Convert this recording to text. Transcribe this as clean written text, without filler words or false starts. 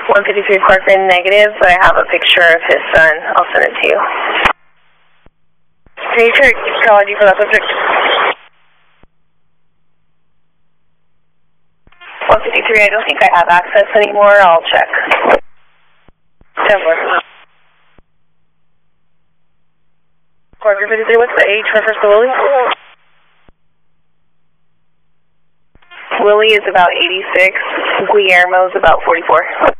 153 Corcoran negative, but I have a picture of his son. I'll send it to you. Can you check ecology for that subject? 153, I don't think I have access anymore. I'll check. 10-4. Corcoran 53, what's the age reference to Willie? Willie is about 86. Guillermo's about 44.